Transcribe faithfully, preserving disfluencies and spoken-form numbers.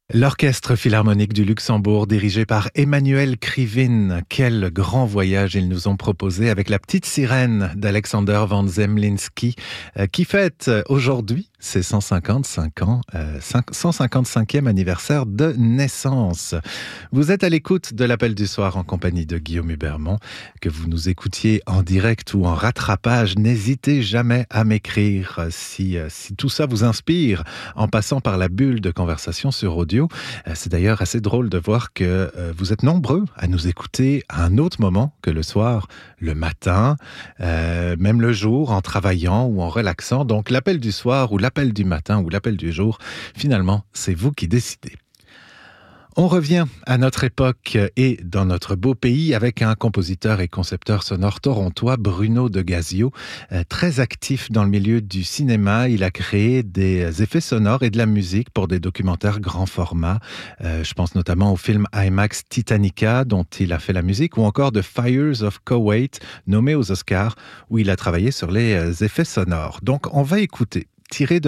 L'Orchestre philharmonique du Luxembourg, dirigé par Emmanuel Krivine. Quel grand voyage ils nous ont proposé avec La Petite Sirène d'Alexander von Zemlinsky, euh, qui fête aujourd'hui ses cent cinquante-cinq ans, euh, cent cinquante-cinquième anniversaire de naissance. Vous êtes à l'écoute de l'Appel du soir en compagnie de Guillaume Hubermont. Que vous nous écoutiez en direct ou en rattrapage, n'hésitez jamais à m'écrire si, si tout ça vous inspire en passant par la bulle de conversation sur audio. C'est d'ailleurs assez drôle de voir que vous êtes nombreux à nous écouter à un autre moment que le soir, le matin, euh, même le jour, en travaillant ou en relaxant. Donc l'appel du soir ou l'appel du matin ou l'appel du jour, finalement, c'est vous qui décidez. On revient à notre époque et dans notre beau pays avec un compositeur et concepteur sonore torontois, Bruno de Gazio, très actif dans le milieu du cinéma. Il a créé des effets sonores et de la musique pour des documentaires grand format. Euh, je pense notamment au film IMAX Titanica, dont il a fait la musique, ou encore de Fires of Kuwait, nommé aux Oscars, où il a travaillé sur les effets sonores. Donc on va écouter, tiré de